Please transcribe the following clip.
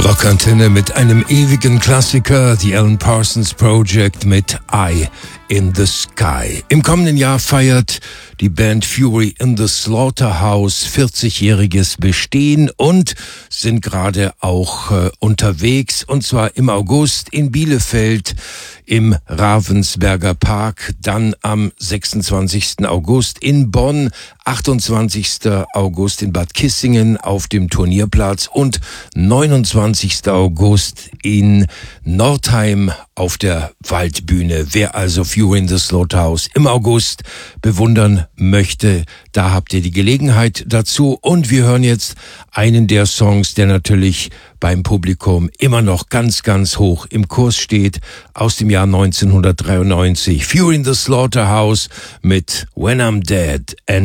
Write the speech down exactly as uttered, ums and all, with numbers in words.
Rockantenne mit einem ewigen Klassiker, The Alan Parsons Project mit Eye in the Sky. Im kommenden Jahr feiert die Band Fury in the Slaughterhouse vierzigjähriges Bestehen und sind gerade auch äh, unterwegs, und zwar im August in Bielefeld im Ravensberger Park, dann am sechsundzwanzigsten August in Bonn, achtundzwanzigsten August in Bad Kissingen auf dem Turnierplatz und neunundzwanzigsten August in Nordheim auf der Waldbühne. Wer also Fury in the Slaughterhouse im August bewundern möchte, da habt ihr die Gelegenheit dazu. Und wir hören jetzt einen der Songs, der natürlich beim Publikum immer noch ganz, ganz hoch im Kurs steht, aus dem Jahr neunzehnhundertdreiundneunzig. Fury in the Slaughterhouse mit When I'm Dead and